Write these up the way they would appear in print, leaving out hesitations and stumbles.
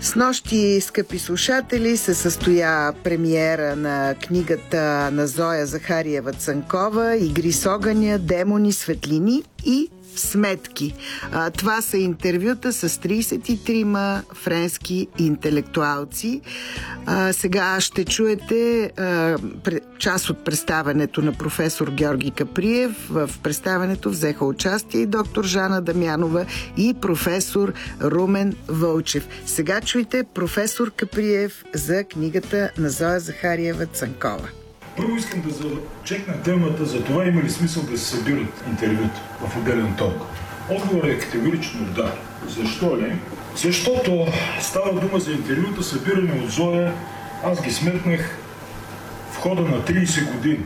Снощи, скъпи слушатели, се състоя премиера на книгата на Зоя Захариева Цанкова "Игри с огъня, демони, светлини и сметки". Това са интервюта с 33 френски интелектуалци. Сега ще чуете част от представянето на професор Георги Каприев. В представянето взеха участие и доктор Жана Дамянова и професор Румен Вълчев. Сега чуйте професор Каприев за книгата на Зоя Захариева Цанкова. Първо искам да зачекна темата за това има ли смисъл да се събират интервюта в отделен ток. Отговорът е категорично да. Защо ли? Защото става дума за интервюта, събиране от Зоя. Аз ги сметнах в хода на 30 години.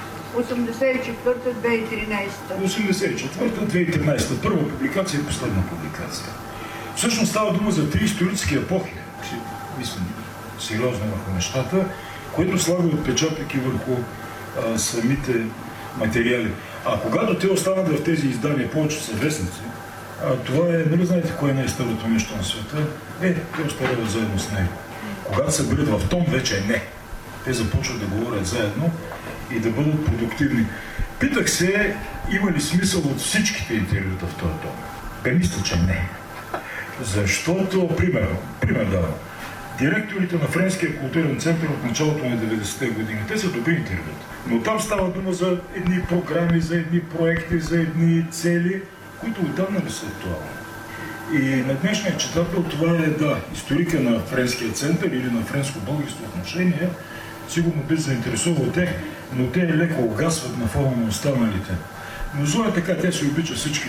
84-2013. 84-2013. Първа публикация и последна публикация. Всъщност става дума за 3 исторически епохи. Мисля, сериозно върху нещата, което слага отпечатък и върху самите материали. А когато те останат в тези издания, повече са вестници, това е, нали знаете кое е най-старото нещо на света? Те остават заедно с него. Когато се бъдат в том, вече не. Те започват да говорят заедно и да бъдат продуктивни. Питах се, има ли смисъл от всичките интервюта в този том? Мисля, че не. Защото, пример давам. Директорите на Френския културен център от началото на 90-те години, те са добри интервюта. Но там става дума за едни програми, за едни проекти, за едни цели, които отдавна не са актуални. И на днешния читател това е, историка на Френския център или на френско-българско отношение, сигурно би заинтересувал те, но те леко огасват на фона на останалите. Но Зоя така, тя се обича всички